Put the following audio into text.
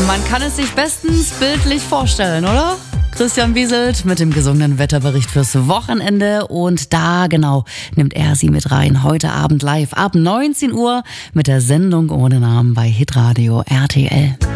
Man kann es sich bestens bildlich vorstellen, oder? Christian Wieselt mit dem gesungenen Wetterbericht fürs Wochenende und da genau nimmt er Sie mit rein. Heute Abend live ab 19 Uhr mit der Sendung ohne Namen bei Hitradio RTL.